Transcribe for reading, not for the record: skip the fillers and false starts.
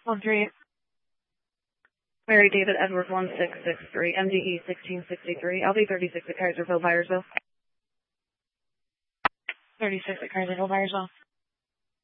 13. Mary David Edward 1663, MDE 1663, LB 36 at Kaiserville, Byersville. 36 at Kaiserville, Byersville.